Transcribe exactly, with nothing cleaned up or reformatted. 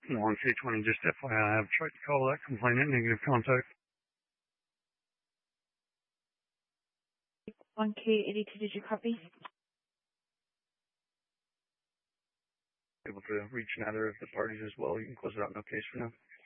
one C twenty, just F Y I, I've tried to call that complainant, negative contact. one K eighty-two, did you copy? Able to reach neither of the parties as well. You can close it out, no case for now.